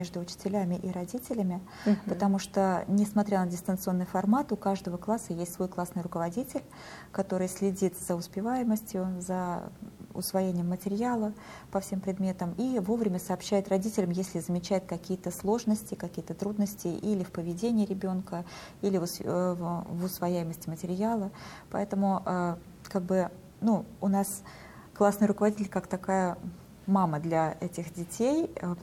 между учителями и родителями, Мгм. потому что, несмотря на дистанционный формат, у каждого класса есть свой классный руководитель, который следит за успеваемостью, за усвоением материала по всем предметам и вовремя сообщает родителям, если замечает какие-то сложности, какие-то трудности или в поведении ребенка, или в усвояемости материала. Поэтому у нас классный руководитель как такая мама для этих детей,